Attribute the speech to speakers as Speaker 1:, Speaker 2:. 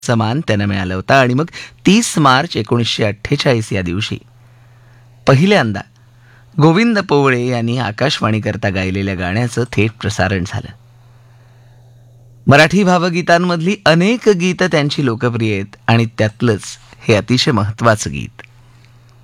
Speaker 1: समान त्यांना मिळाला होता. आणि मग 30 मार्च 1948 या दिवशी पहिल्यांदा गोविंद पोवळे यांनी आकाशवाणीकरता गायलेल्या गाण्याचं थेट प्रसारण झालं. मराठी भावगीतांमधली अनेक गीतं त्यांची लोकप्रिय आहेत आणि त्यातलंच हे अतिशय महत्त्वाचं गीत